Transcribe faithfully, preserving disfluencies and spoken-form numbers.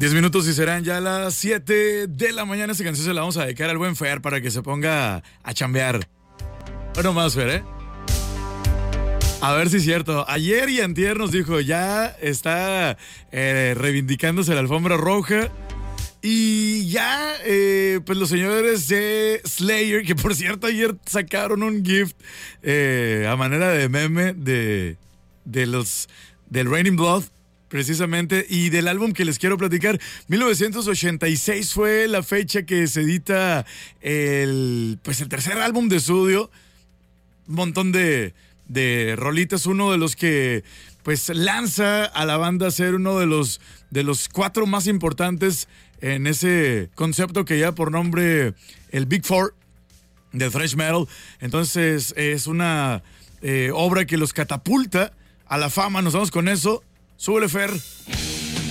Diez minutos y serán ya las siete de la mañana. Esta canción se la vamos a dedicar al buen Fer para que se ponga a chambear. Bueno, más Fer, ¿eh? A ver si es cierto. Ayer y antier nos dijo, ya está eh, reivindicándose la alfombra roja. Y ya, eh, pues los señores de Slayer, que por cierto ayer sacaron un gift eh, a manera de meme de, de los del Raining Blood, precisamente, y del álbum que les quiero platicar. mil novecientos ochenta y seis fue la fecha que se edita el, pues el tercer álbum de estudio. Un montón de, de rolitas, uno de los que pues lanza a la banda a ser uno de los, de los cuatro más importantes en ese concepto que lleva por nombre el Big Four del thrash metal. Entonces es una eh, obra que los catapulta a la fama. Nos vamos con eso. Súbele, Fer.